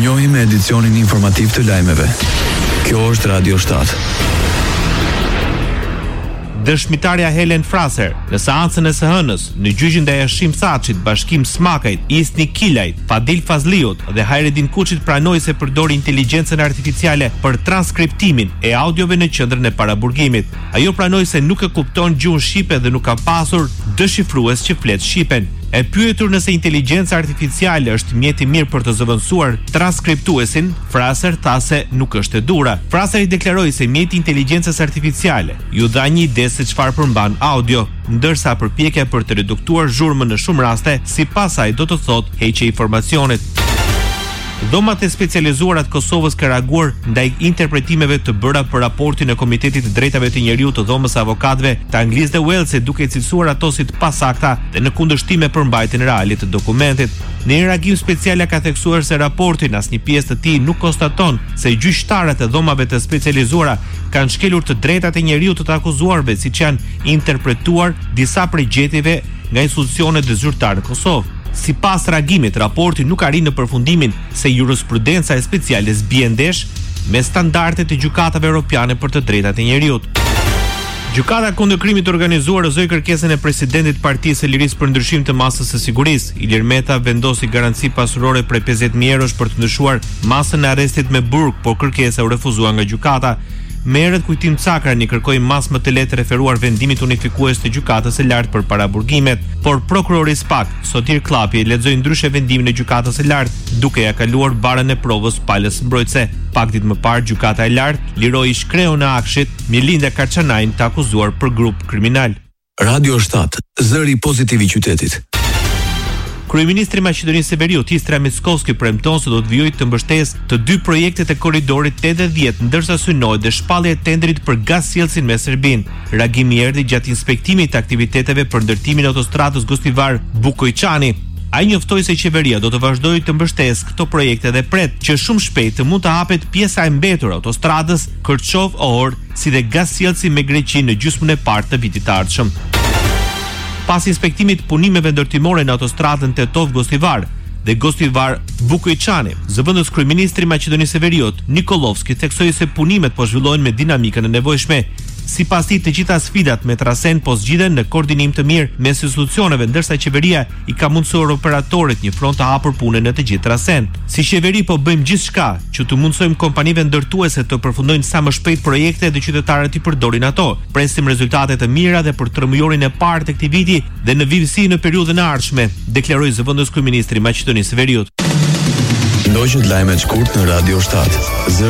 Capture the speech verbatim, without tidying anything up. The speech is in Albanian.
Mirëmëngjesi me edicionin informativ të lajmeve. Kjo është Radio shtat. Dëshmitarja Helen Fraser, në seancën e së hënës, në gjyqin ndaj Hashim Thaçit, Bashkim Smakajt, Isni Kilajt, Fadil Fazliut dhe Hajredin Kuçit pranoi se përdori inteligjencën artificiale për transkriptimin e audiove në qendrën e paraburgimit. Ajo pranoi se nuk e kupton gjuhën shqipe dhe nuk ka pasur dëshifrues që flet shqipen. E pyetur nëse inteligjenca artificiale është mjet i mirë për të zëvendësuar transkriptuesin, Fraser tha se nuk është e dura. Fraser i deklaroi se mjeti i inteligjencës artificiale ju dha një ide se çfarë përmban audio, ndërsa përpjekja për të reduktuar zhurmën në shumë raste, sipas saj do të thotë heqje informacionit. Dhomat e specializuara të Kosovës ka reaguar ndaj interpretimeve të bëra për raportin e Komitetit të Drejtave të Njeriut të Dhomës së Avokatëve të Anglisë dhe Walesit, duke cilësuar ato si të pasakta dhe në kundërshtim me përmbajtjen reale të dokumentit. Në një reagim special ka theksuar se raporti në asnjë pjesë të tij nuk konstaton se gjyqtarët e dhomave të specializuara kanë shkelur të drejtat e njeriut të të akuzuarve, siç janë interpretuar disa prej gjetjeve nga institucionet e zyrtare në Kosovë. Si pas reagimit, raporti nuk arrin në përfundimin se jurisprudenca e speciale zbie ndesh me standardet e gjykatave europiane për të drejtat e njeriut. Gjykata kundër krimit të organizuar rrëzoi kërkesën e presidentit Partisë së Lirisë për ndryshim të masës së sigurisë. Ilir Meta vendosi garanci pasurore prej pesëdhjetë mijë eurosh për të ndryshuar masën e arrestit me burg, por kërkesa u refuzua nga gjykata. Merret Kujtim Cakrani kërkoi mas më të lehtë referuar vendimit unifikues të gjykatës së lartë për paraburgimet, por prokurori Spak, Sotir Klapi, lexoi ndryshe vendimin e gjykatës së lartë, duke ja kaluar barën e provës palës mbrojtëse. Pak ditë më parë, gjykata e lartë liroi shkreun e akshit Milinda Karçanajin të akuzuar për grup kriminal. Radio shtat, zëri pozitiv i qytetit. Kryeministri i Maqedonisë së Veriut, Istra Mickoski, premton se do të vijojë të mbështesë të dy projektet e korridorit tetëdhjetë, ndërsa synohet dhe shpallja e tenderit për gazsjellsin me Serbinë. Reagimi erdhi gjatë inspektimit të aktiviteteve për ndërtimin e autostradës Gostivar-Bukojçani. Ai njoftoi se qeveria do të vazhdojë të mbështesë këto projekte dhe pret që shumë shpejt të mund të hapet pjesa e mbetur e autostradës Kërçov-Ohor, si dhe gazsjellsi me Greqi në gjysmën e parë të vitit të ardhshëm. Pas inspektimit punimeve ndërtimore në autostradën Tetov-Gostivar dhe Gostivar-Bukojçani, zëvendës kryeministri i Maqedonisë së Veriut, Nikolovski, theksoi se punimet po zhvillohen me dinamikën e nevojshme. Sipas tij, të gjitha sfidat me trasen po zgjidhen në koordinim të mirë mes institucioneve, ndërsa qeveria i ka mundësuar operatorit një front të hapur punën në të gjithë trasen. Si qeveri po bëjmë gjithçka që të mundsojmë kompanive ndërtuese të përfundojnë sa më shpejt projekte dhe qytetarët i përdorin ato. Presim rezultate të mira dhe për tërmëjorin e parë të këtij viti dhe në vijësi në periudhën e ardhshme, deklaroi zëvendës kryeministri i Maqedonisë së Veriut. Ndoqët lajmet shkurt në Radio shtat.